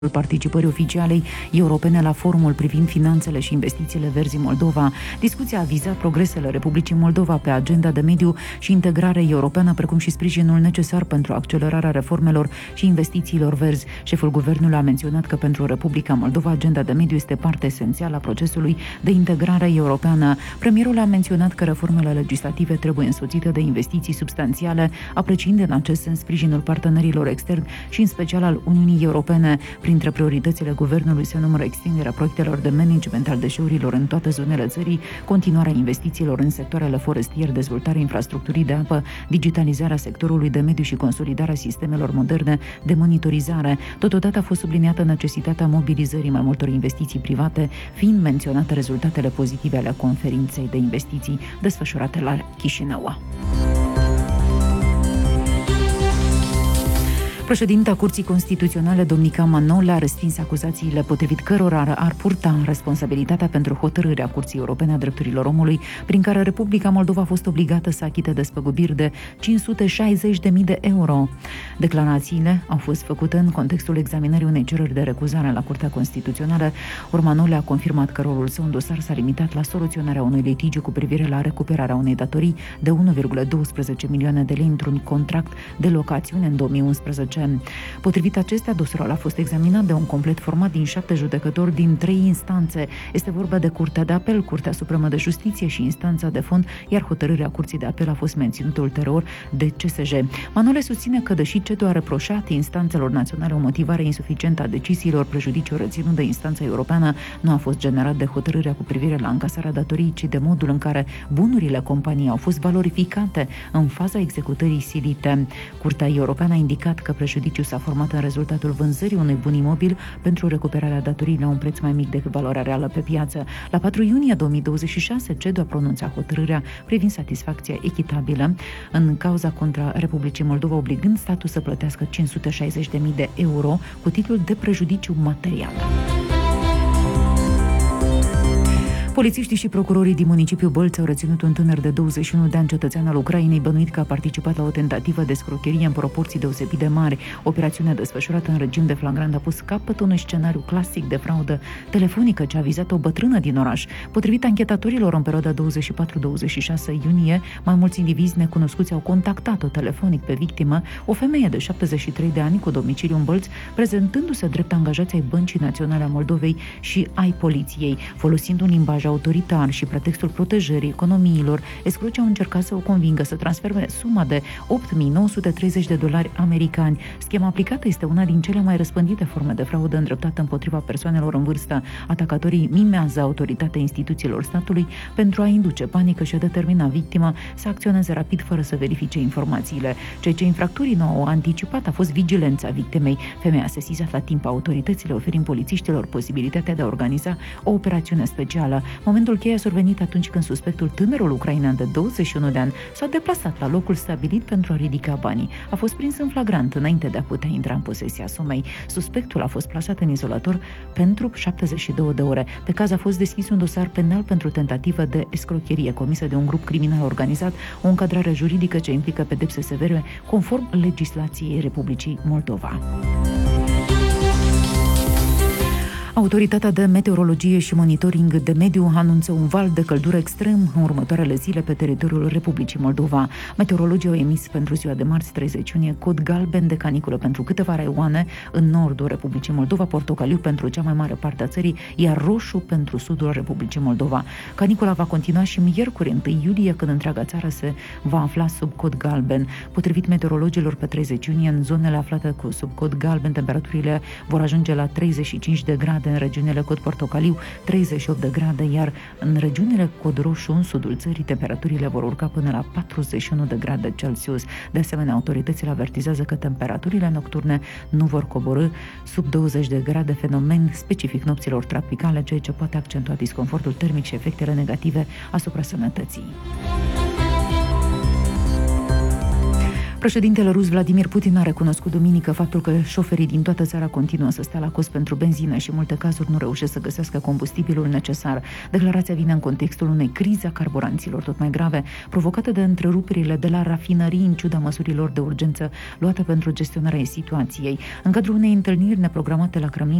participării oficialei europene la forumul privind finanțele și investițiile verzi în Moldova. Discuția a vizat progresele Republicii Moldova pe agenda de mediu și integrare europeană, precum și sprijinul necesar pentru accelerarea reformelor și investițiilor verzi. Șeful guvernului a menționat că pentru Republica Moldova agenda de mediu este parte esențială a procesului de integrare europeană. Premierul a menționat că reformele legislative trebuie însoțite de investiții substanțiale, apreciind în acest sens sprijinul partenerilor externi și în special al Uniunii Europene. Printre prioritățile guvernului se numără extinderea proiectelor de management al deșeurilor în toate zonele țării, continuarea investițiilor în sectoarele forestier, dezvoltarea infrastructurii de apă, digitalizarea sectorului de mediu și consolidarea sistemelor moderne de monitorizare. Totodată a fost subliniată necesitatea mobilizării mai multor investiții private, fiind menționate rezultatele pozitive ale conferinței de investiții desfășurate la Chișinău. Președinta Curții Constituționale, Domnica Manole, a respins acuzațiile potrivit cărora ar purta responsabilitatea pentru hotărârea Curții Europene a Drepturilor Omului, prin care Republica Moldova a fost obligată să achite despăgubiri de 560.000 de euro. Declarațiile au fost făcute în contextul examinării unei cereri de recuzare la Curtea Constituțională. Manole a confirmat că rolul său în dosar s-a limitat la soluționarea unui litigiu cu privire la recuperarea unei datorii de 1,12 milioane de lei într-un contract de locațiune în 2011. Potrivit acestea, dosarul a fost examinat de un complet format din 7 judecători din 3 instanțe. Este vorba de Curtea de Apel, Curtea Supremă de Justiție și instanța de fond, iar hotărârea Curții de Apel a fost menținută ulterior de CSJ. Manole susține că, deși CEDU a reproșat instanțelor naționale o motivare insuficientă a deciziilor, prejudiciul reținut de instanța europeană nu a fost generat de hotărârea cu privire la încasarea datoriei, ci de modul în care bunurile companiei au fost valorificate în faza executării silite. Curtea Europeană a indicat că prejudiciul s-a format în rezultatul vânzării unui bun imobil pentru recuperarea datoriei la un preț mai mic decât valoarea reală pe piață. La 4 iunie 2026, CEDU a pronunțat hotărârea privind satisfacția echitabilă în cauza contra Republicii Moldova, obligând statul să plătească 560.000 de euro cu titlul de prejudiciu material. Polițiștii și procurorii din municipiul Bălți au reținut un tânăr de 21 de ani, cetățean al Ucrainei, bănuit că a participat la o tentativă de escrocherie în proporții deosebit de mari. Operațiunea desfășurată în regim de flagrant a pus capăt unui scenariu clasic de fraudă telefonică ce a vizat o bătrână din oraș. Potrivit anchetatorilor, în perioada 24-26 iunie, mai mulți indivizi necunoscuți au contactat-o telefonic pe victimă, o femeie de 73 de ani cu domiciliu în Bălți, prezentându-se drept angajați ai Băncii Naționale a Moldovei și ai poliției. Folosind un limbaj autoritar și pretextul protejării economiilor, escrocii au încercat să o convingă să transfere suma de $8.930 americani. Schema aplicată este una din cele mai răspândite forme de fraudă îndreptată împotriva persoanelor în vârstă. Atacatorii mimează autoritatea instituțiilor statului pentru a induce panică și a determina victima să acționeze rapid fără să verifice informațiile. Ceea ce infractorii nu au anticipat a fost vigilența victimei. Femeia a sesizat la timp autoritățile, oferind polițiștilor posibilitatea de a organiza o operațiune specială. Momentul cheie a survenit atunci când suspectul, tânărul ucrainean de 21 de ani, s-a deplasat la locul stabilit pentru a ridica banii. A fost prins în flagrant înainte de a putea intra în posesia sumei. Suspectul a fost plasat în izolator pentru 72 de ore. Pe caz a fost deschis un dosar penal pentru tentativă de escrocherie comisă de un grup criminal organizat, o încadrare juridică ce implică pedepse severe conform legislației Republicii Moldova. Autoritatea de Meteorologie și Monitoring de Mediu anunță un val de căldură extrem în următoarele zile pe teritoriul Republicii Moldova. Meteorologii au emis pentru ziua de marți 30 iunie cod galben de caniculă pentru câteva raioane în nordul Republicii Moldova, portocaliu pentru cea mai mare parte a țării, iar roșu pentru sudul Republicii Moldova. Canicula va continua și miercuri 1 iulie, când întreaga țară se va afla sub cod galben. Potrivit meteorologilor, pe 30 iunie, în zonele aflate sub cod galben, temperaturile vor ajunge la 35 de grade în regiunile cod portocaliu, 38 de grade, iar în regiunile cod roșu, în sudul țării, temperaturile vor urca până la 41 de grade Celsius. De asemenea, autoritățile avertizează că temperaturile nocturne nu vor coborî sub 20 de grade, fenomen specific nopților tropicale, ceea ce poate accentua disconfortul termic și efectele negative asupra sănătății. Președintele rus Vladimir Putin a recunoscut duminică faptul că șoferii din toată țara continuă să stea la cost pentru benzină și în multe cazuri nu reușesc să găsească combustibilul necesar. Declarația vine în contextul unei crize a carburanților tot mai grave, provocate de întreruperile de la rafinării în ciuda măsurilor de urgență luate pentru gestionarea situației. În cadrul unei întâlniri neprogramate la Kremlin,